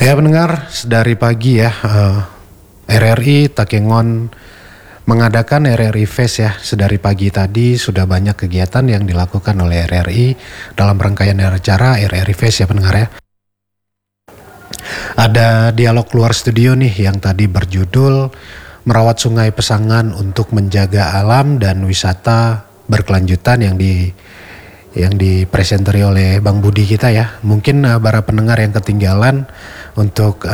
Ya pendengar, dari pagi ya RRI Takengon mengadakan RRI Fest ya. Sedari pagi tadi sudah banyak kegiatan yang dilakukan oleh RRI dalam rangkaian acara RRI Fest ya pendengar ya. Ada dialog luar studio nih yang tadi berjudul Merawat Sungai Pesangan untuk Menjaga Alam dan Wisata Berkelanjutan yang dipresentasi oleh Bang Budi kita ya. Mungkin para pendengar yang ketinggalan untuk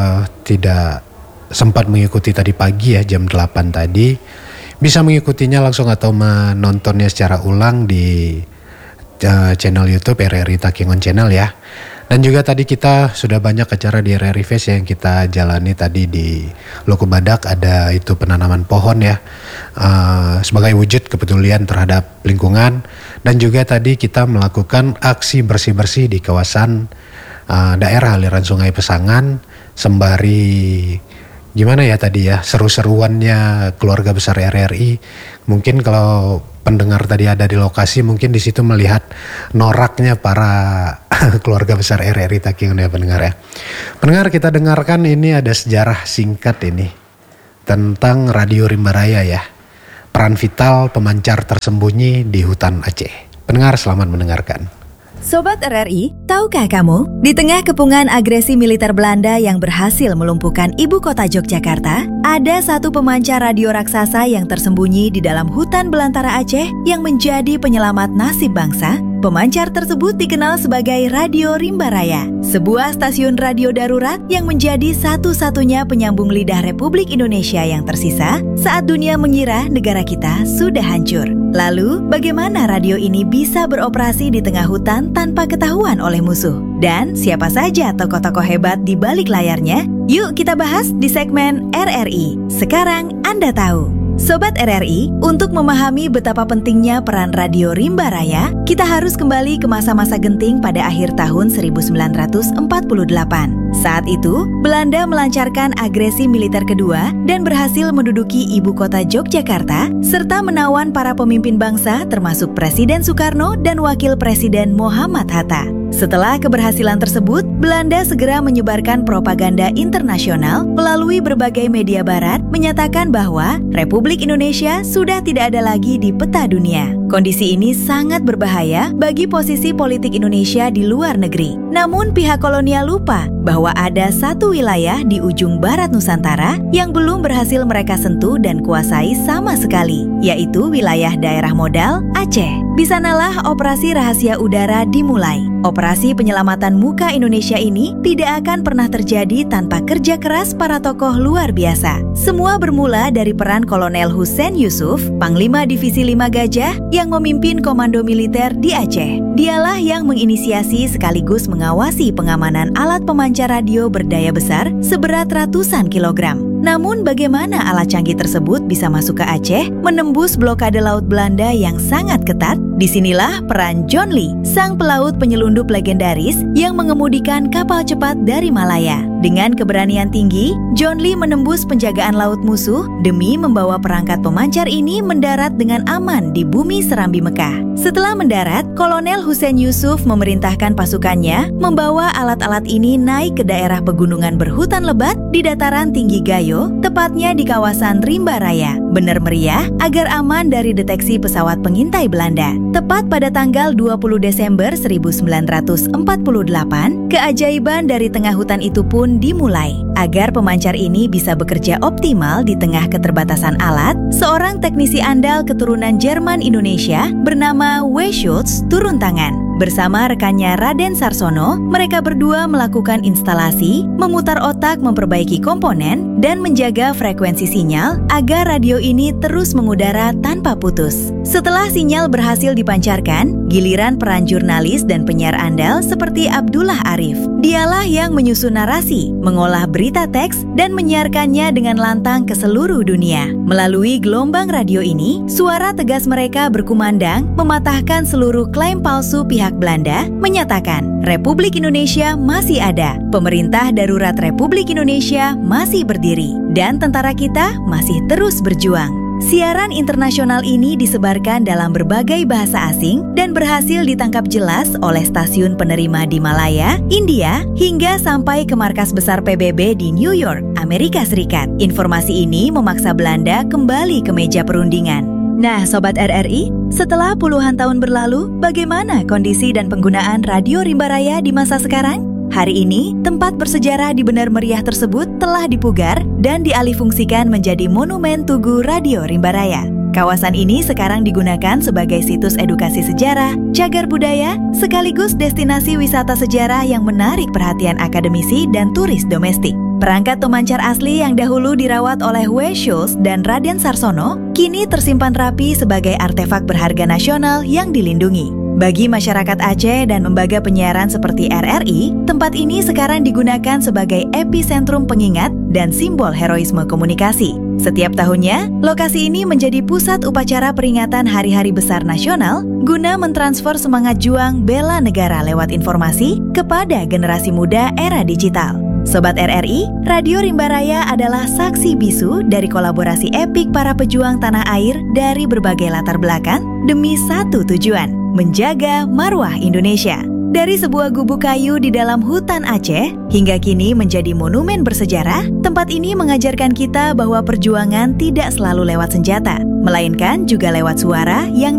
tidak sempat mengikuti tadi pagi ya jam 8 tadi, bisa mengikutinya langsung atau menontonnya secara ulang di channel YouTube RRI Takengon Channel ya. Dan juga tadi kita sudah banyak acara di RRI Fest yang kita jalani tadi di Loko Badak. Ada itu penanaman pohon ya, sebagai wujud kepedulian terhadap lingkungan. Dan juga tadi kita melakukan aksi bersih-bersih di kawasan daerah aliran Sungai Pesangan, sembari gimana ya tadi ya, seru-seruannya keluarga besar RRI. Mungkin kalau pendengar tadi ada di lokasi, mungkin di situ melihat noraknya para keluarga besar RRI Takengon ya pendengar ya. Pendengar, kita dengarkan ini ada sejarah singkat ini tentang Radio Rimba Raya ya. Peran vital pemancar tersembunyi di hutan Aceh. Pendengar, selamat mendengarkan. Sobat RRI, tahukah kamu, di tengah kepungan agresi militer Belanda yang berhasil melumpuhkan ibu kota Yogyakarta, ada satu pemancar radio raksasa yang tersembunyi di dalam hutan belantara Aceh yang menjadi penyelamat nasib bangsa? Pemancar tersebut dikenal sebagai Radio Rimba Raya, sebuah stasiun radio darurat yang menjadi satu-satunya penyambung lidah Republik Indonesia yang tersisa saat dunia mengira negara kita sudah hancur. Lalu, bagaimana radio ini bisa beroperasi di tengah hutan tanpa ketahuan oleh musuh? Dan siapa saja tokoh-tokoh hebat di balik layarnya? Yuk kita bahas di segmen RRI. Sekarang Anda tahu. Sobat RRI, untuk memahami betapa pentingnya peran Radio Rimba Raya, kita harus kembali ke masa-masa genting pada akhir tahun 1948. Saat itu, Belanda melancarkan agresi militer kedua dan berhasil menduduki ibu kota Yogyakarta, serta menawan para pemimpin bangsa termasuk Presiden Soekarno dan Wakil Presiden Muhammad Hatta. Setelah keberhasilan tersebut, Belanda segera menyebarkan propaganda internasional melalui berbagai media barat menyatakan bahwa Republik Indonesia sudah tidak ada lagi di peta dunia. Kondisi ini sangat berbahaya bagi posisi politik Indonesia di luar negeri. Namun pihak kolonial lupa bahwa ada satu wilayah di ujung barat Nusantara yang belum berhasil mereka sentuh dan kuasai sama sekali, yaitu wilayah daerah modal Aceh. Di sanalah operasi rahasia udara dimulai. Operasi penyelamatan muka Indonesia ini tidak akan pernah terjadi tanpa kerja keras para tokoh luar biasa. Semua bermula dari peran Kolonel Hussein Yusuf, Panglima Divisi 5 Gajah yang memimpin komando militer di Aceh. Dialah yang menginisiasi sekaligus mengawasi pengamanan alat pemancar radio berdaya besar seberat ratusan kilogram. Namun bagaimana alat canggih tersebut bisa masuk ke Aceh, menembus blokade laut Belanda yang sangat ketat? Disinilah peran John Lee, sang pelaut penyelundup legendaris yang mengemudikan kapal cepat dari Malaya. Dengan keberanian tinggi, John Lee menembus penjagaan laut musuh demi membawa perangkat pemancar ini mendarat dengan aman di bumi Serambi Mekah. Setelah mendarat, Kolonel Hussein Yusuf memerintahkan pasukannya membawa alat-alat ini naik ke daerah pegunungan berhutan lebat di dataran tinggi Gayo, tepatnya di kawasan Rimba Raya. Benar meriah agar aman dari deteksi pesawat pengintai Belanda. Tepat pada tanggal 20 Desember 1948, keajaiban dari tengah hutan itu pun dimulai. Agar pemancar ini bisa bekerja optimal di tengah keterbatasan alat, seorang teknisi andal keturunan Jerman Indonesia bernama W. Schultz turun tangan. Bersama rekannya Raden Sarsono, mereka berdua melakukan instalasi, memutar otak memperbaiki komponen, dan menjaga frekuensi sinyal agar radio ini terus mengudara tanpa putus. Setelah sinyal berhasil dipancarkan, giliran peran jurnalis dan penyiar andal seperti Abdullah Arif. Dialah yang menyusun narasi, mengolah berita teks, dan menyiarkannya dengan lantang ke seluruh dunia. Melalui gelombang radio ini, suara tegas mereka berkumandang, mematahkan seluruh klaim palsu pihak Belanda, menyatakan Republik Indonesia masih ada, pemerintah darurat Republik Indonesia masih berdiri, dan tentara kita masih terus berjuang. Siaran internasional ini disebarkan dalam berbagai bahasa asing dan berhasil ditangkap jelas oleh stasiun penerima di Malaya, India, hingga sampai ke markas besar PBB di New York, Amerika Serikat. Informasi ini memaksa Belanda kembali ke meja perundingan. Nah, Sobat RRI, setelah puluhan tahun berlalu, bagaimana kondisi dan penggunaan Radio Rimba Raya di masa sekarang? Hari ini, tempat bersejarah di Benar Meriah tersebut telah dipugar dan dialihfungsikan menjadi Monumen Tugu Radio Rimba Raya. Kawasan ini sekarang digunakan sebagai situs edukasi sejarah, cagar budaya, sekaligus destinasi wisata sejarah yang menarik perhatian akademisi dan turis domestik. Perangkat pemancar asli yang dahulu dirawat oleh W. Schulz dan Raden Sarsono, kini tersimpan rapi sebagai artefak berharga nasional yang dilindungi. Bagi masyarakat Aceh dan lembaga penyiaran seperti RRI, tempat ini sekarang digunakan sebagai epicentrum pengingat dan simbol heroisme komunikasi. Setiap tahunnya, lokasi ini menjadi pusat upacara peringatan hari-hari besar nasional guna mentransfer semangat juang bela negara lewat informasi kepada generasi muda era digital. Sobat RRI, Radio Rimba Raya adalah saksi bisu dari kolaborasi epik para pejuang tanah air dari berbagai latar belakang demi satu tujuan, menjaga marwah Indonesia. Dari sebuah gubuk kayu di dalam hutan Aceh hingga kini menjadi monumen bersejarah, tempat ini mengajarkan kita bahwa perjuangan tidak selalu lewat senjata, melainkan juga lewat suara yang